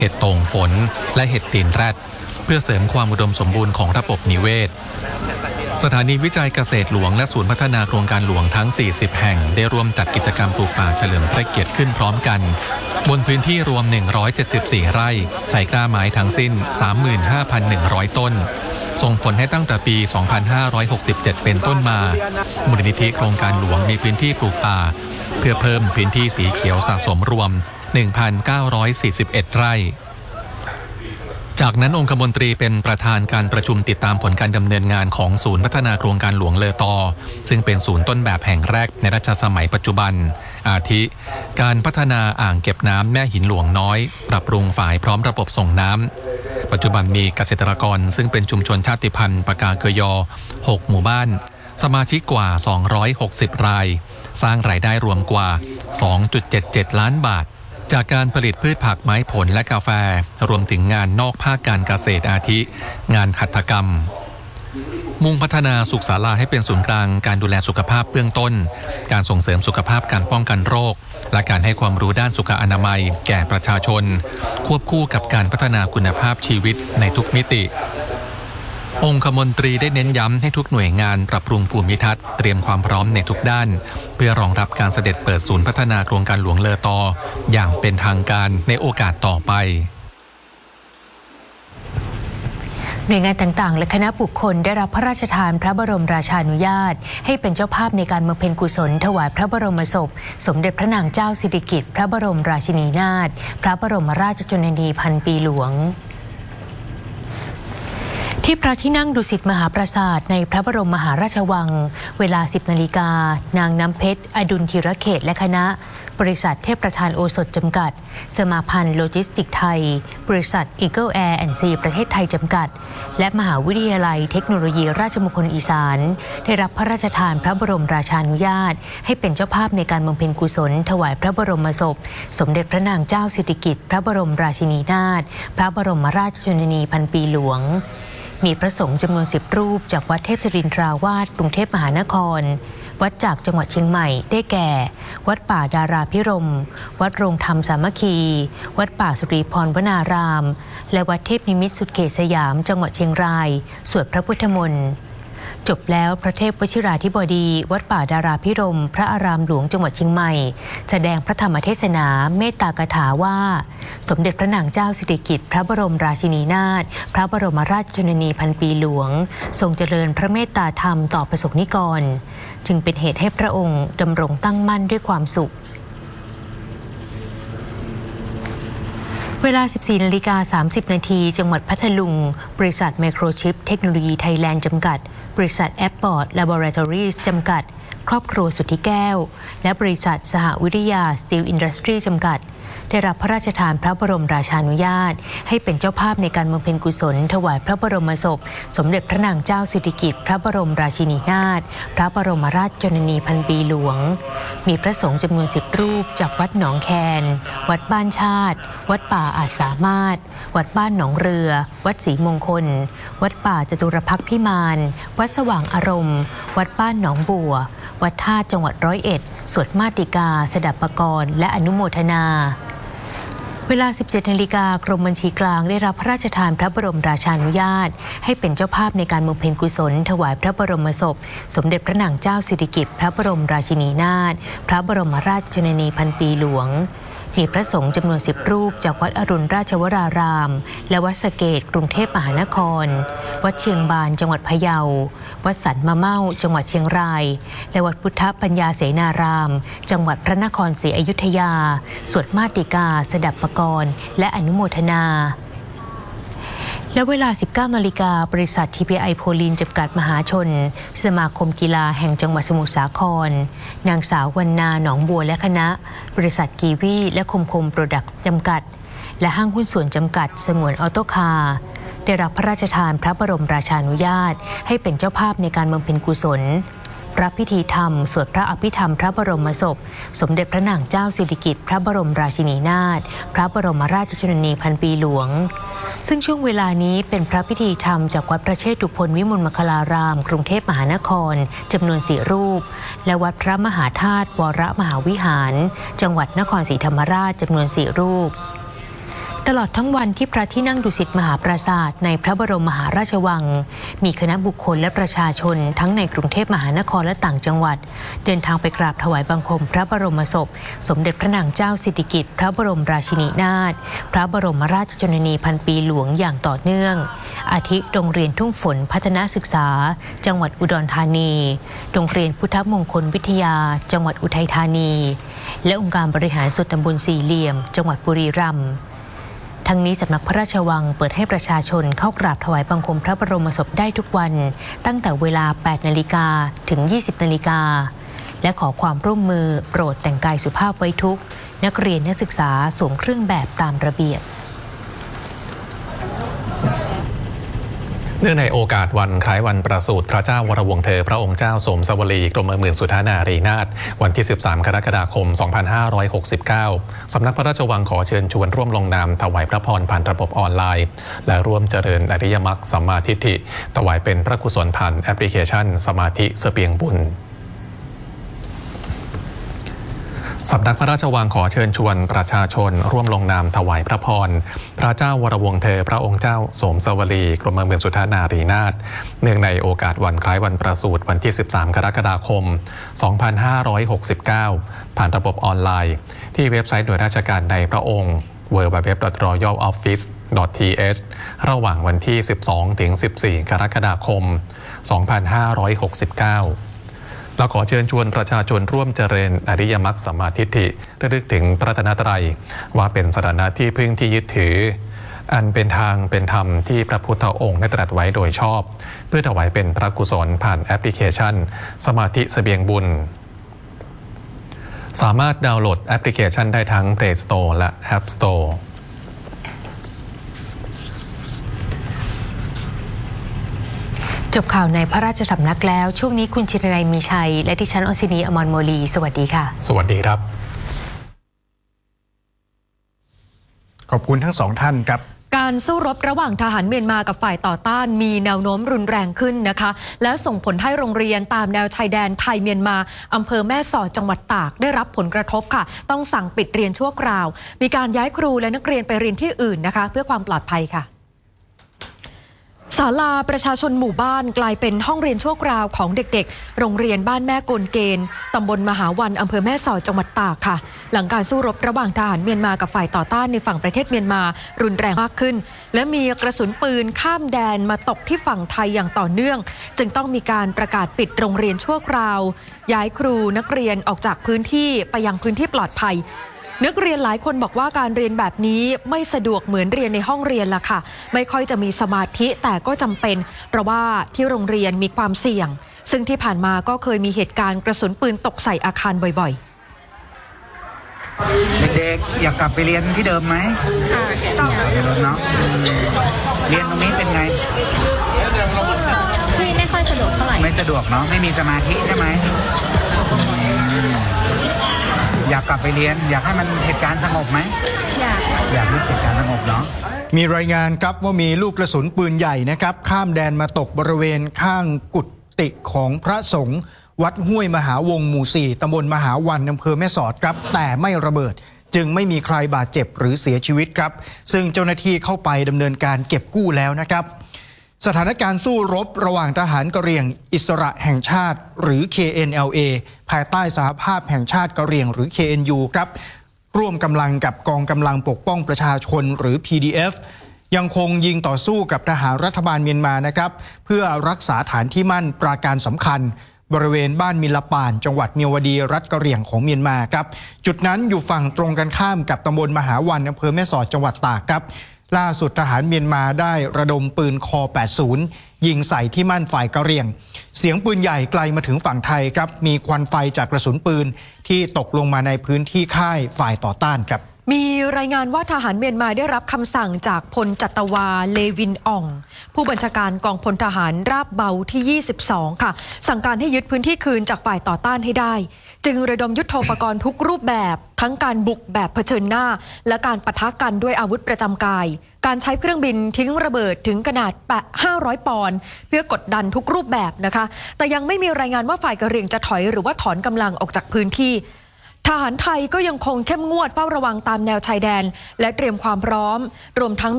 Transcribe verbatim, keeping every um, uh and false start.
เห็ดโต่งฝนและเห็ดตีนแรดเพื่อเสริมความอุดมสมบูรณ์ของระบบนิเวศสถานีวิจัยเกษตรหลวงและศูนย์พัฒนาโครงการหลวงทั้งสี่สิบแห่งได้ร่วมจัดกิจกรรมปลูกป่าเฉลิมพระเกียรติขึ้นพร้อมกันบนพื้นที่รวมหนึ่งร้อยเจ็ดสิบสี่ไร่ใช้กล้าไม้ทั้งสิ้น สามหมื่นห้าพันหนึ่งร้อย ต้นส่งผลให้ตั้งแต่ปี สองพันห้าร้อยหกสิบเจ็ด เป็นต้นมามูลนิธิโครงการหลวงมีพื้นที่ปลูกป่าเพื่อเพิ่มพื้นที่สีเขียวสะสมรวม หนึ่งพันเก้าร้อยสี่สิบเอ็ด ไร่จากนั้นองคมนตรีเป็นประธานการประชุมติดตามผลการดำเนินงานของศูนย์พัฒนาโครงการหลวงเลอตอซึ่งเป็นศูนย์ต้นแบบแห่งแรกในรัชสมัยปัจจุบันอาทิการพัฒนาอ่างเก็บน้ำแม่หินหลวงน้อยปรับปรุงฝายพร้อมระบบส่งน้ำปัจจุบันมีเกษตรกรซึ่งเป็นชุมชนชาติพันธุ์ปากาเกยอหกหมู่บ้านสมาชิกกว่าสองร้อยหกสิบรายสร้างรายได้รวมกว่า สองจุดเจ็ดเจ็ด ล้านบาทจากการผลิตพืชผักไม้ผลและกาแฟรวมถึงงานนอกภาคการเกษตรอาทิงานหัตถกรรมมุ่งพัฒนาสุขศาลาให้เป็นศูนย์กลางการดูแลสุขภาพเบื้องต้นการส่งเสริมสุขภาพการป้องกันโรคและการให้ความรู้ด้านสุขอนามัยแก่ประชาชนควบคู่กับการพัฒนาคุณภาพชีวิตในทุกมิติองคมนตรีได้เน้นย้ำให้ทุกหน่วยงานปรับปรุงภูมิทัศน์เตรียมความพร้อมในทุกด้านเพื่อรองรับการเสด็จเปิดศูนย์พัฒนาโครงการหลวงเลอตออย่างเป็นทางการในโอกาสต่อไปหน่วยงานต่างๆและคณะบุคคลได้รับพระราชทานพระบรมราชานุญาตให้เป็นเจ้าภาพในการบำเพ็ญกุศลถวายพระบรมศพสมเด็จพระนางเจ้าสิริกิติ์พระบรมราชินีนาถพระบรมราชชนนีพันปีหลวงที่พระที่นั่งดุสิตมหาปราสาทในพระบรมมหาราชวังเวลา สิบนาฬิกานางน้ำเพชรอดุลธีรเขตและคณะบริษัทเทพประธานโอสถจำกัดสมาพันธ์โลจิสติกส์ไทยบริษัท Eagle Air แอนด์ Sea ประเทศไทยจำกัดและมหาวิทยาลัยเทคโนโลยีราชมงคลอีสานได้รับพระราชทานพระบรมราชานุญาตให้เป็นเจ้าภาพในการบำเพ็ญกุศลถวายพระบรมศพสมเด็จพระนางเจ้าสิริกิติ์พระบรมราชินีนาถพระบรมราชชนนีพันปีหลวงมีพระสงฆ์จำนวนสิบรูปจากวัดเทพศิรินทราวาสกรุงเทพมหานครวัดจากจังหวัดเชียงใหม่ได้แก่วัดป่าดาราพิรมย์วัดโรงธรรมสามัคคีวัดป่าสุรีพรวนารามและวัดเทพนิมิตรสุดเขตสยามจังหวัดเชียงรายสวดพระพุทธมนต์จบแล้วพระเทพวชิราธิบดีวัดป่าดาราพิรมย์พระอารามหลวงจังหวัดเชียงใหม่แสดงพระธรรมเทศนาเมตตากถาว่าสมเด็จพระนางเจ้าสิริกิติ์พระบรมราชินีนาถพระบรมราชชนนีพันปีหลวงทรงเจริญพระเมตตาธรรมต่อประสบนิกรจึงเป็นเหตุให้พระองค์ดำรงตั้งมั่นด้วยความสุขเวลา สิบสี่นาฬิกาสามสิบนาทีจังหวัดพัทลุงบริษัทไมโครชิปเทคโนโลยีไทยแลนด์จำกัดบริษัทแอปพอร์ต Laboratories จำกัดครอบครัวสุทธิแก้วและบริษัทสหวิทยาสตีลอินดัสทรีจำกัดได้รับพระราชทานพระบรมราชานุญาตให้เป็นเจ้าภาพในการบำเพ็ญกุศลถวายพระบรมศพสมเด็จพระนางเจ้าสิริกิติ์พระบรมราชินีนาถพระบรมราชชนนีพันปีหลวงมีพระสงฆ์จำนวนสิบรูปจากวัดหนองแคนวัดบ้านชาติวัดป่าอาจสามารถวัดบ้านหนองเรือวัดศรีมงคลวัดป่าจตุรพักษ์พิมานวัดสว่างอารมณ์วัดบ้านหนองบัววัดท่าจังหวัดร้อยเอ็ดสวดมาติกาสดับปกรณ์และอนุโมทนาเวลา สิบเจ็ดนาฬิกากรมบัญชีกลางได้รับพระราชทานพระบรมราชานุญาตให้เป็นเจ้าภาพในการบำเพ็ญกุศลถวายพระบรมศพสมเด็จพระนางเจ้าสิริกิติ์พระบรมราชินีนาถพระบรมราชชนนีพันปีหลวงมีพระสงฆ์จำนวนสิบรูปจากวัดอรุณราชวรารามและวัดสะเกษกรุงเทพมหานครวัดเชียงบานจังหวัดพะเยาวัดสันมะเม่าจังหวัดเชียงรายและวัดพุทธปัญญาเสนารามจังหวัดพระนครศรีอยุธยาสวดมาติกาสดับปกรณ์และอนุโมทนาและเวลา สิบเก้านาฬิกาบริษัท ที พี ไอ โพลีนจำกัดมหาชนสมาคมกีฬาแห่งจังหวัดสมุทรสาครนางสาววรรณาหนองบัวและคณะบริษัทกีวีและคมคมโปรดักต์จำกัดและห้างหุ้นส่วนจำกัดสงวนออโต้คาร์ได้รับพระราชทานพระบรมราชานุญาตให้เป็นเจ้าภาพในการบำเพ็ญกุศลพระพิธีธรรมสวดพระอภิธรรมพระบรมศพสมเด็จพระนางเจ้าสิริกิติ์พระบรมราชินีนาถพระบรมราชชนนีพันปีหลวงซึ่งช่วงเวลานี้เป็นพระพิธีธรรมจากวัดพระเชตุพนวิมลมังคลารามกรุงเทพมหานครจำนวนสี่รูปและวัดพระมหาธาตุวรมหาวิหารจังหวัดนครศรีธรรมราชจำนวนสี่รูปตลอดทั้งวันที่พระที่นั่งดุสิตมหาปราสาทในพระบรมมหาราชวังมีคณะบุคคลและประชาชนทั้งในกรุงเทพมหานครและต่างจังหวัดเดินทางไปกราบถวายบังคมพระบรมศพสมเด็จพระนางเจ้าสิริกิติ์พระบรมราชินีนาถพระบรมราชชนนีพันปีหลวงอย่างต่อเนื่องอาทิโรงเรียนทุ่งฝนพัฒนาศึกษาจังหวัดอุดรธานีโรงเรียนพุทธมงคลวิทยาจังหวัดอุทัยธานีและองค์การบริหารส่วนตำบลสี่เหลี่ยมจังหวัดบุรีรัมย์ทั้งนี้สำนักพระราชวังเปิดให้ประชาชนเข้ากราบถวายบังคมพระบรมศพได้ทุกวันตั้งแต่เวลา แปดนาฬิกา ถึง ยี่สิบนาฬิกาและขอความร่วมมือโปรดแต่งกายสุภาพไว้ทุกนักเรียนนักศึกษาสวมเครื่องแบบตามระเบียบเนื่องในโอกาสวันคล้ายวันประสูติพระเจ้าวรวงศ์เธอพระองค์เจ้าสมสวลีกรมหมื่นสุธานารีนาถวันที่สิบสามกรกฎาคมสองพันห้าร้อยหกสิบเก้าสำนักพระราชวังขอเชิญชวนร่วมลงนามถวายพระพรผ่านระบบออนไลน์และร่วมเจริญอริยมรรคสัมมาทิฏฐิถวายเป็นพระกุศลผ่านแอปพลิเคชันสมาธิเสบียงบุญสำนักพระราชวังขอเชิญชวนประชาชนร่วมลงนามถวายพระพรพระเจ้าวรวงศ์เธอพระองค์เจ้าสมสวลีกรมหมื่นสุธานารีนาถเนื่องในโอกาสวันคล้ายวันประสูติวันที่สิบสามกรกฎาคมสองพันห้าร้อยหกสิบเก้าผ่านระบบออนไลน์ที่เว็บไซต์หน่วยราชการในพระองค์ ดับเบิลยู ดับเบิลยู ดับเบิลยู ดอท รอยัล ออฟฟิศ ดอท ที เอช ระหว่างวันที่สิบสองถึงสิบสี่กรกฎาคมสองพันห้าร้อยหกสิบเก้าเราขอเชิญชวนประชาชนร่วมเจริญอริยมรรคสัมมาทิฏฐิระลึกถึงพระรัตนตรัยว่าเป็นสถานะที่พึ่งที่ยึดถืออันเป็นทางเป็นธรรมที่พระพุทธองค์ได้ตรัสไว้โดยชอบเพื่อถวายเป็นพระกุศลผ่านแอปพลิเคชันสมาธิเสบียงบุญสามารถดาวน์โหลดแอปพลิเคชันได้ทั้ง Play Store และ App Store จบข่าวในพระราชสำนักแล้วช่วงนี้คุณชิรนัยมีชัยและดิฉันอศินีอมรโมลีสวัสดีค่ะสวัสดีครับขอบคุณทั้งสองท่านครับการสู้รบระหว่างทหารเมียนมากับฝ่ายต่อต้านมีแนวโน้มรุนแรงขึ้นนะคะและส่งผลให้โรงเรียนตามแนวชายแดนไทยเมียนมาอำเภอแม่สอดจังหวัดตากได้รับผลกระทบค่ะต้องสั่งปิดเรียนชั่วคราวมีการย้ายครูและนักเรียนไปเรียนที่อื่นนะคะเพื่อความปลอดภัยค่ะศาลาประชาชนหมู่บ้านกลายเป็นห้องเรียนชั่วคราวของเด็กๆโรงเรียนบ้านแม่กลเกณฑ์ตำบลมหาวันอำเภอแม่สอดจังหวัดตากค่ะหลังการสู้รบระหว่างทหารเมียนมากับฝ่ายต่อต้านในฝั่งประเทศเมียนมารุนแรงมากขึ้นและมีกระสุนปืนข้ามแดนมาตกที่ฝั่งไทยอย่างต่อเนื่องจึงต้องมีการประกาศปิดโรงเรียนชั่วคราวย้ายครูนักเรียนออกจากพื้นที่ไปยังพื้นที่ปลอดภัยนักเรียนหลายคนบอกว่าการเรียนแบบนี้ไม่สะดวกเหมือนเรียนในห้องเรียนล่ะค่ะไม่ค่อยจะมีสมาธิแต่ก็จำเป็นเพราะว่าที่โรงเรียนมีความเสี่ยงซึ่งที่ผ่านมาก็เคยมีเหตุการณ์กระสุนปืนตกใส่อาคารบ่อยๆเด็กๆอยากกลับไปเรียนที่เดิมไหมค่ะเรียนเนาะเรียนตรงนี้เป็นไงที่ไม่ค่อยสะดวกเท่าไหร่ไม่สะดวกเนาะไม่มีสมาธิใช่ไหมอยากกลับไปเรียนอยากให้มันเหตุการณ์สงบไหมอยากอยากให้เหตุการณ์สงบเนาะมีรายงานครับว่ามีลูกกระสุนปืนใหญ่นะครับข้ามแดนมาตกบริเวณข้างกุฏิของพระสงฆ์วัดห้วยมหาวงศ์หมู่สี่ตำบลมหาวันอำเภอแม่สอดครับแต่ไม่ระเบิดจึงไม่มีใครบาดเจ็บหรือเสียชีวิตครับซึ่งเจ้าหน้าที่เข้าไปดำเนินการเก็บกู้แล้วนะครับสถานการณ์สู้รบระหว่างทหารกะเหรี่ยงอิสระแห่งชาติหรือ เค เอ็น แอล เอ ภายใต้สหภาพแห่งชาติกะเหรี่ยงหรือ เค เอ็น ยู ครับร่วมกำลังกับกองกำลังปกป้องประชาชนหรือ พี ดี เอฟ ยังคงยิงต่อสู้กับทหารรัฐบาลเมียนมานะครับเพื่อรักษาฐานที่มั่นปราการสำคัญบริเวณบ้านมิลป่านจังหวัดเมียวดีรัฐกะเหรี่ยงของเมียนมาครับจุดนั้นอยู่ฝั่งตรงกันข้ามกับตำบลมหาวันอำเภอแม่สอดจังหวัดตากครับล่าสุดทหารเมียนมาได้ระดมปืนคอแปดสิบยิงใส่ที่มั่นฝ่ายกะเหรี่ยงเสียงปืนใหญ่ไกลมาถึงฝั่งไทยครับมีควันไฟจากกระสุนปืนที่ตกลงมาในพื้นที่ค่ายฝ่ายต่อต้านครับมีรายงานว่าทหารเมียนมาได้รับคำสั่งจากพลจัตวาเลวินอ่องผู้บัญชาการกองพลทหารราบเบาที่ยี่สิบสองค่ะสั่งการให้ยึดพื้นที่คืนจากฝ่ายต่อต้านให้ได้จึงระดมยุทโธปกรณ์ทุกรูปแบบทั้งการบุกแบบเผชิญหน้าและการปะทะกันด้วยอาวุธประจำกายการใช้เครื่องบินทิ้งระเบิดถึงขนาดห้าร้อยปอนด์เพื่อกดดันทุกรูปแบบนะคะแต่ยังไม่มีรายงานว่าฝ่ายกะเหรี่ยงจะถอยหรือว่าถอนกำลังออกจากพื้นที่ทหารไทยก็ยังคงเข้มงวดเฝ้าระวังตามแนวชายแดนและเตรียมความพร้อมรวมทั้ง